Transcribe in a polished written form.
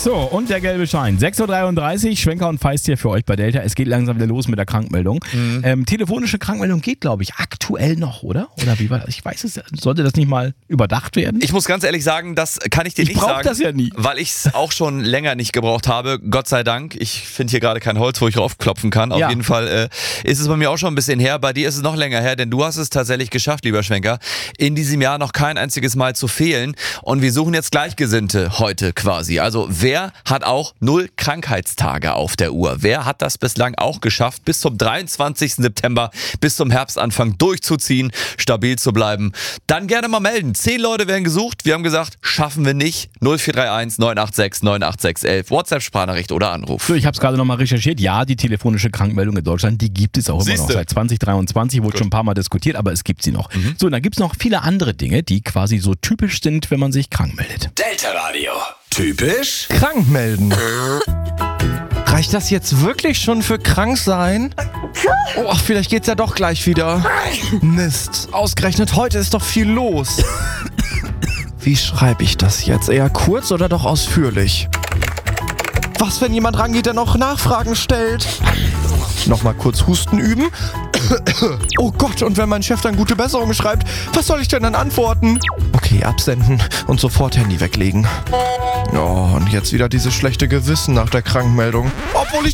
So, und der gelbe Schein. 6.33 Uhr, Schwenker und Feist hier für euch bei Delta. Es geht langsam wieder los mit der Krankmeldung. Telefonische Krankmeldung geht, glaube ich, aktuell noch, oder? Oder wie war das? Ich weiß es, sollte das nicht mal überdacht werden? Ich muss ganz ehrlich sagen, das kann ich dir nicht sagen. Ich brauche das ja nie. Weil ich es auch schon länger nicht gebraucht habe. Gott sei Dank. Ich finde hier gerade kein Holz, wo ich raufklopfen kann. Auf jeden Fall ist es bei mir auch schon ein bisschen her. Bei dir ist es noch länger her, denn du hast es tatsächlich geschafft, lieber Schwenker, in diesem Jahr noch kein einziges Mal zu fehlen. Und wir suchen jetzt Gleichgesinnte heute quasi. Also wer hat auch 0 Krankheitstage auf der Uhr? Wer hat das bislang auch geschafft, bis zum 23. September, bis zum Herbstanfang durchzuziehen, stabil zu bleiben? Dann gerne mal melden. 10 Leute werden gesucht. Wir haben gesagt, schaffen wir nicht. 0431 986 986 11. WhatsApp-Sprachnachricht oder Anruf. So, ich habe es gerade nochmal recherchiert. Ja, die telefonische Krankmeldung in Deutschland, die gibt es auch immer noch. Seit 2023 wurde schon ein paar Mal diskutiert, aber es gibt sie noch. So, und dann gibt es noch viele andere Dinge, die quasi so typisch sind, wenn man sich krank meldet. Delta Radio. Typisch? Krank melden. Reicht das jetzt wirklich schon für krank sein? Oh, vielleicht geht's ja doch gleich wieder. Mist, ausgerechnet heute ist doch viel los. Wie schreibe ich das jetzt? Eher kurz oder doch ausführlich? Was, wenn jemand rangeht, der noch Nachfragen stellt? Nochmal kurz Husten üben. Oh Gott, und wenn mein Chef dann gute Besserung schreibt, was soll ich denn dann antworten? Okay, absenden und sofort Handy weglegen. Oh, und jetzt wieder dieses schlechte Gewissen nach der Krankmeldung. Obwohl ich